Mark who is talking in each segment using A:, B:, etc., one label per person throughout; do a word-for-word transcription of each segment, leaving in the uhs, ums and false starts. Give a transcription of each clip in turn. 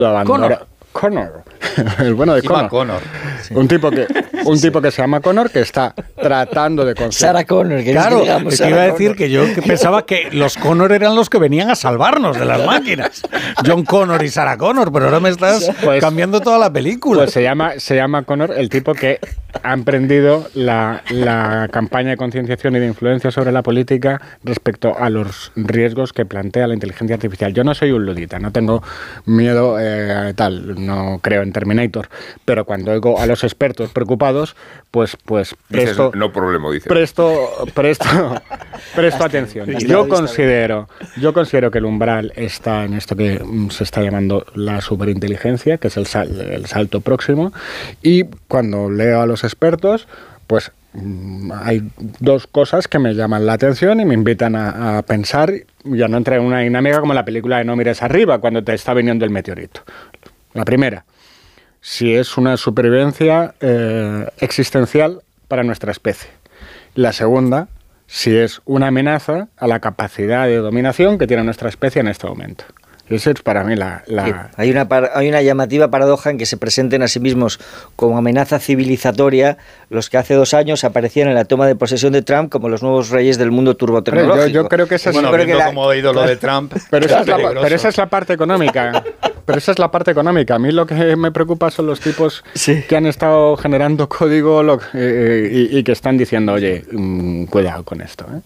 A: Connor. Connor. El bueno de Connor.
B: Connor. Sí.
A: Un tipo que un sí. tipo que se llama Connor, que está tratando de conseguir.
C: Sarah Connor, que
B: claro,
C: digamos,
B: que
C: Sarah
B: iba a decir
C: Connor.
B: que yo que pensaba que los Connor eran los que venían a salvarnos de las máquinas. John Connor y Sarah Connor, pero ahora me estás pues, cambiando toda la película.
A: Pues se llama, se llama Connor, el tipo que ha emprendido la, la campaña de concienciación y de influencia sobre la política respecto a los riesgos que plantea la inteligencia artificial. Yo no soy un ludita, no tengo miedo eh, tal, no creo en Terminator, pero cuando oigo a los expertos preocupados, pues, pues presto,
D: dices, no problema, dice.
A: presto, presto, presto atención. Yo considero, yo considero que el umbral está en esto que se está llamando la superinteligencia, que es el, sal, el salto próximo, y cuando leo a los expertos, pues hay dos cosas que me llaman la atención y me invitan a, a pensar y a no entrar en una dinámica como la película de No mires arriba, cuando te está viniendo el meteorito. La primera, si es una supervivencia eh, existencial para nuestra especie. La segunda, si es una amenaza a la capacidad de dominación que tiene nuestra especie en este momento. Esa es para mí la... la...
C: Sí, hay, una par- hay una llamativa paradoja en que se presenten a sí mismos como amenaza civilizatoria los que hace dos años aparecían en la toma de posesión de Trump como los nuevos reyes del mundo turbotecnológico.
A: Yo, yo creo que esa es...
B: Bueno,
A: creo
B: viendo
A: que la...
B: cómo ha ido lo de Trump...
A: Pero esa, es la, pero esa es la parte económica. Pero esa es la parte económica. A mí lo que me preocupa son los tipos sí. que han estado generando código lo, eh, y, y que están diciendo, oye, mmm, cuidado con esto, ¿eh?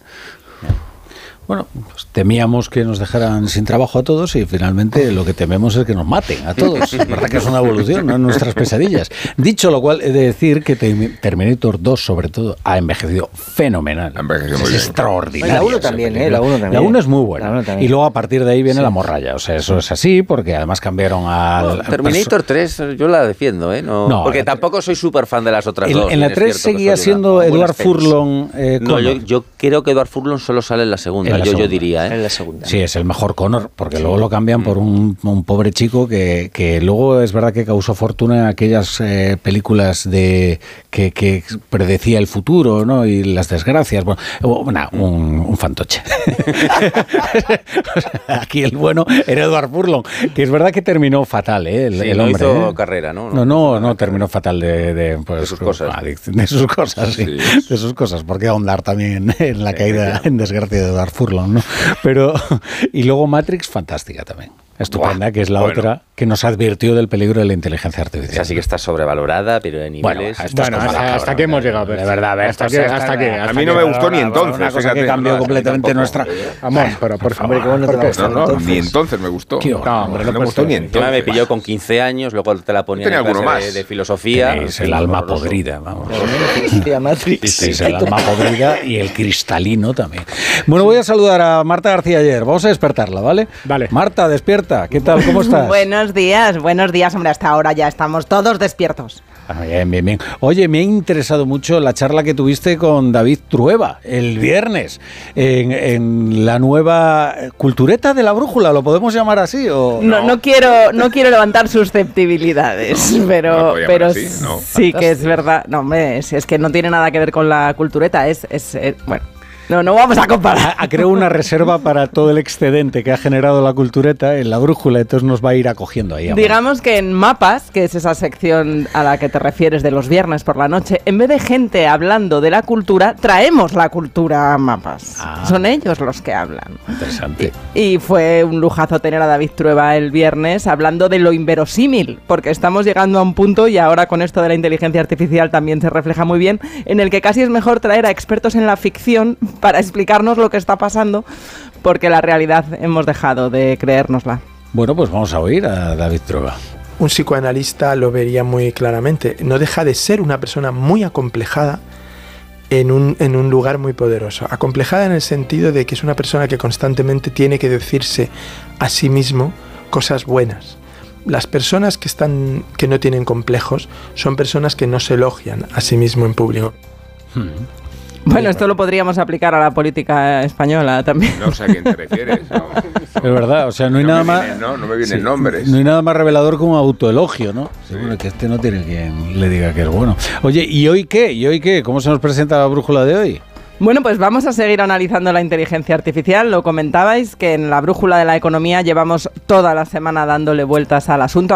B: Bueno, pues temíamos que nos dejaran sin trabajo a todos y finalmente lo que tememos es que nos maten a todos. Es verdad que es una evolución, no en nuestras pesadillas. Dicho lo cual, he de decir que Terminator dos, sobre todo, ha envejecido fenomenal.
D: Ha envejecido
B: es
D: muy bien.
B: extraordinario.
C: La uno también, ¿eh? La uno también.
B: La uno es muy buena. Y luego a partir de ahí viene sí. la morralla. O sea, eso es así porque además cambiaron al...
E: No, Terminator tres yo la defiendo, ¿eh? No, no porque tampoco soy súper fan de las otras
B: en,
E: dos.
B: En la tres seguía siendo Edward Furlong. Eh,
E: no, yo, yo creo que Edward Furlong solo sale en la segunda. La yo, yo diría, ¿eh?
C: En la segunda.
B: Sí, es el mejor Connor, porque sí. luego lo cambian por un, un pobre chico que, que luego es verdad que causó fortuna en aquellas eh, películas de que, que predecía el futuro, ¿no? Y las desgracias. Bueno, bueno un, un fantoche. Aquí el bueno era Edward Furlong, que es verdad que terminó fatal, ¿eh? El,
E: sí,
B: el
E: no
B: hombre,
E: hizo
B: ¿eh?
E: carrera, ¿no?
B: No, no, no terminó fatal de, de, pues,
E: de sus cosas.
B: De sus cosas, sí. sí. De sus cosas, porque ahondar también en la caída en desgracia de Edward Furlong, ¿no? Pero, y luego Matrix, fantástica también. Estupenda, Buah, que es la bueno. otra que nos advirtió del peligro de la inteligencia artificial.
E: Así que está sobrevalorada, pero de niveles...
A: Bueno, bueno hasta, hasta aquí hemos llegado.
B: De verdad, hasta, hasta, hasta, hasta que...
D: A mí no me gustó ni entonces.
B: Una cosa que cambió completamente nuestra...
A: Amor, pero por favor, ¿cómo no te va a gustar?
D: No, no, ni entonces me gustó.
A: No, hombre, no
D: me gustó ni entonces.
E: Me pilló con quince años, luego te la ponía en clase de, de filosofía.
B: Es el alma podrida, vamos.
C: Matrix.
B: Es el alma podrida y el cristalino también. Bueno, voy a saludar a Marta García Ayer. Vamos a despertarla, ¿vale?
A: Vale.
B: Marta, despierta. ¿Qué tal? ¿Cómo estás?
F: Buenos días, buenos días, hombre, hasta ahora ya estamos todos despiertos.
B: Ah, bien, bien, bien. Oye, me ha interesado mucho la charla que tuviste con David Trueba el viernes en, en la nueva cultureta de la brújula, ¿lo podemos llamar así? ¿O?
F: No, no, no quiero, no quiero levantar susceptibilidades, no, pero, no pero así, no. sí que es verdad. No, hombre, es, es que no tiene nada que ver con la cultureta, es, es, es bueno. No, no vamos a comparar.
B: Ha creado una reserva para todo el excedente que ha generado la cultureta en la brújula, entonces nos va a ir acogiendo ahí. Amor.
F: Digamos que en Mapas, que es esa sección a la que te refieres de los viernes por la noche, en vez de gente hablando de la cultura, traemos la cultura a Mapas. Ah, son ellos los que hablan.
B: Interesante.
F: Y, y fue un lujazo tener a David Trueba el viernes hablando de lo inverosímil, porque estamos llegando a un punto, y ahora con esto de la inteligencia artificial también se refleja muy bien, en el que casi es mejor traer a expertos en la ficción para explicarnos lo que está pasando, porque la realidad hemos dejado de creérnosla.
B: Bueno, pues vamos a oír a David Trueba.
G: Un psicoanalista lo vería muy claramente. No deja de ser una persona muy acomplejada en un, en un lugar muy poderoso. Acomplejada en el sentido de que es una persona que constantemente tiene que decirse a sí mismo cosas buenas. Las personas que, están, que no tienen complejos son personas que no se elogian a sí mismo en público.
B: Hmm.
F: Bueno, esto lo podríamos aplicar a la política española también.
D: No sé a quién te refieres. No.
B: Es verdad, o sea, no hay
D: no
B: nada más...
D: Vienen, no, no me vienen sí, nombres.
B: No hay nada más revelador como autoelogio, ¿no? Sí. Seguro que este no tiene quien le diga que es bueno. Oye, ¿y hoy qué? ¿Y hoy qué? ¿Cómo se nos presenta la brújula de hoy?
F: Bueno, pues vamos a seguir analizando la inteligencia artificial. Lo comentabais que en la brújula de la economía llevamos toda la semana dándole vueltas al asunto.